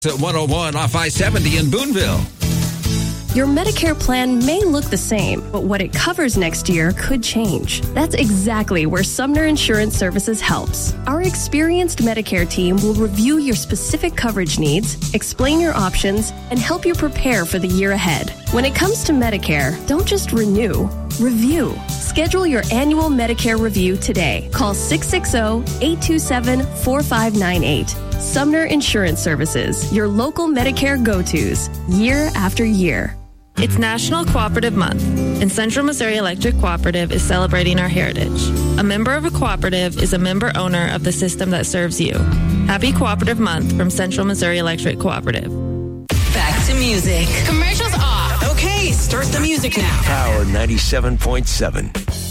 At 101 off I-70 in Boonville. Your Medicare plan may look the same, but what it covers next year could change. That's exactly where Sumner Insurance Services helps. Our experienced Medicare team will review your specific coverage needs, explain your options, and help you prepare for the year ahead. When it comes to Medicare, don't just renew, review. Schedule your annual Medicare review today. Call 660-827-4598. Sumner Insurance Services, your local Medicare go-tos, year after year. It's National Cooperative Month, and Central Missouri Electric Cooperative is celebrating our heritage. A member of a cooperative is a member owner of the system that serves you. Happy Cooperative Month from Central Missouri Electric Cooperative. Back to music. Commercials off. Okay, start the music now. Power 97.7.